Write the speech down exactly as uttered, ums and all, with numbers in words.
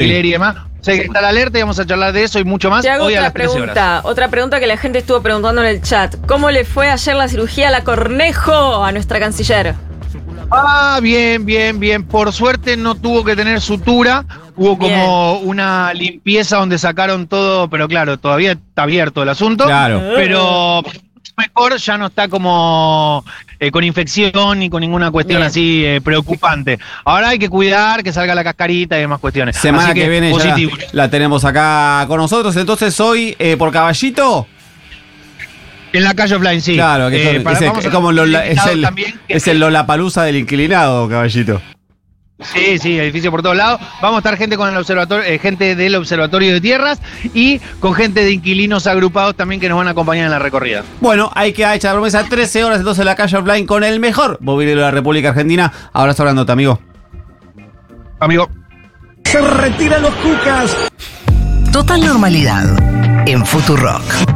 leer y demás. O sea que está la alerta y vamos a charlar de eso y mucho más Te hago hoy a otra las trece horas. pregunta, otra pregunta que la gente estuvo preguntando en el chat. ¿Cómo le fue ayer la cirugía a la Cornejo, a nuestra canciller? Ah, bien, bien, bien. Por suerte no tuvo que tener sutura. Hubo como bien. Una limpieza donde sacaron todo, pero claro, todavía está abierto el asunto. Claro. Pero mejor, ya no está como eh, con infección ni con ninguna cuestión bien. así eh, preocupante. Ahora hay que cuidar que salga la cascarita y demás cuestiones. Semana así que, que viene positivo. Ya la, la tenemos acá con nosotros. Entonces hoy, eh, por Caballito... En la calle Offline, sí. Claro, que eh, son, para, es, el, es, como Lola, es, el, también, es el Lollapalooza del inclinado, Caballito. Sí, sí, edificio por todos lados. Vamos a estar gente con el observatorio, eh, gente del Observatorio de Tierras y con gente de inquilinos agrupados también que nos van a acompañar en la recorrida. Bueno, hay que echar la promesa. trece horas entonces en la calle Offline con el mejor mobiliario de la República Argentina. Abrazo grandote, amigo. Amigo. Se retiran los cucas. Total normalidad en Futurock.